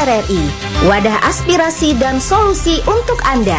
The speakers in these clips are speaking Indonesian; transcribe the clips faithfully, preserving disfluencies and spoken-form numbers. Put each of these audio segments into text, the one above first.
R R I, wadah aspirasi dan solusi untuk Anda.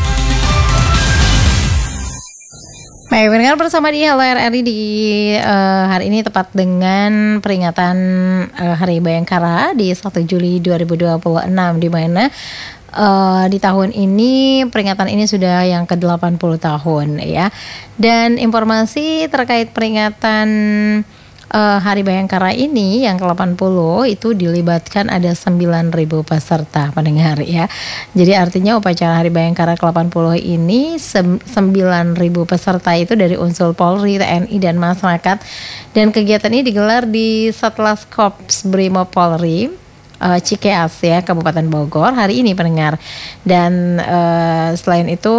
Baik, pendengar bersama di Halo R R I di uh, hari ini tepat dengan peringatan uh, Hari Bayangkara di satu Juli dua ribu dua puluh enam, di mana uh, di tahun ini peringatan ini sudah yang ke delapan puluh tahun ya. Dan informasi terkait peringatan Uh, Hari Bayangkara ini yang ke delapan puluh itu dilibatkan ada sembilan ribu peserta pendengar ya. Jadi artinya upacara Hari Bayangkara ke delapan puluh ini sem- sembilan ribu peserta itu dari unsur Polri, T N I dan masyarakat. Dan kegiatan ini digelar di Satlas Korps Brimob Polri uh, Cikeas ya, Kabupaten Bogor hari ini pendengar. Dan uh, selain itu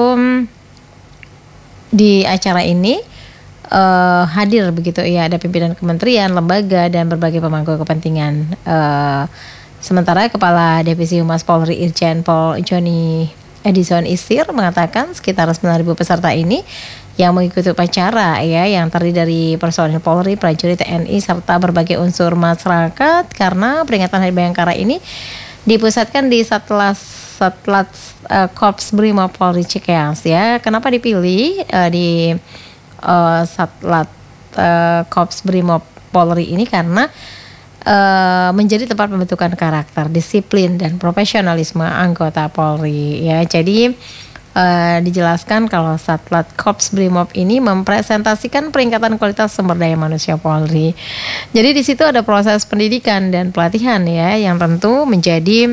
di acara ini Uh, hadir begitu ya, ada pimpinan kementerian, lembaga dan berbagai pemangku kepentingan. Uh, sementara Kepala Divisi Humas Polri Irjen Pol Joni Edison Isir mengatakan sekitar sembilan ribu peserta ini yang mengikuti upacara ya, yang terdiri dari personil Polri, prajurit, T N I serta berbagai unsur masyarakat, karena peringatan Hari Bayangkara ini dipusatkan di Satlas Satlas uh, Korps Brimob Polri Cikeas ya. Kenapa dipilih uh, di Uh, Satlat uh, Korps Brimob Polri ini? Karena uh, menjadi tempat pembentukan karakter, disiplin dan profesionalisme anggota Polri ya. Jadi uh, dijelaskan kalau Satlat Korps Brimob ini mempresentasikan peningkatan kualitas sumber daya manusia Polri. Jadi di situ ada proses pendidikan dan pelatihan ya, yang tentu menjadi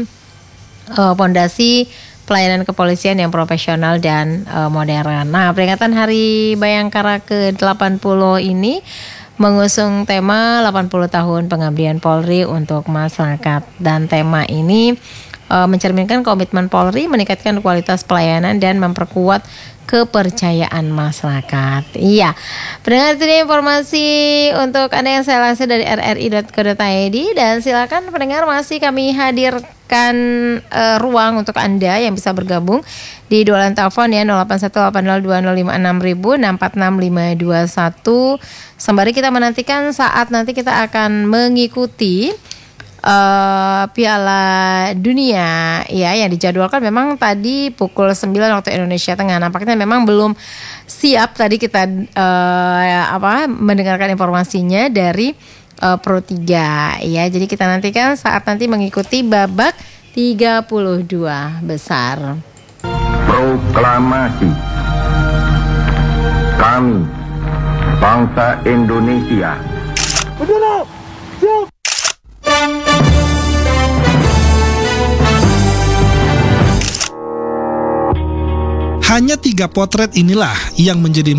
pondasi uh, pelayanan kepolisian yang profesional dan uh, modern. Nah, peringatan Hari Bayangkara ke delapan puluh ini mengusung tema delapan puluh tahun pengabdian Polri untuk masyarakat. Dan tema ini uh, mencerminkan komitmen Polri meningkatkan kualitas pelayanan dan memperkuat kepercayaan masyarakat. Iya, pendengar, ini informasi untuk Anda yang saya lansir dari r r i dot co dot i d, dan silakan pendengar, masih kami hadirkan uh, ruang untuk Anda yang bisa bergabung di dua line telepon ya, nol delapan satu delapan nol dua nol lima enam nol enam empat enam lima dua satu. Sembari kita menantikan saat nanti kita akan mengikuti Uh, Piala Dunia ya, yang dijadwalkan memang tadi pukul sembilan waktu Indonesia Tengah. Nampaknya memang belum siap, tadi kita uh, apa mendengarkan informasinya dari uh, Pro tiga ya. Jadi kita nantikan saat nanti mengikuti babak tiga puluh dua besar. Proklamasi kami bangsa Indonesia. Berdiri, siap. Hanya tiga potret inilah yang menjadi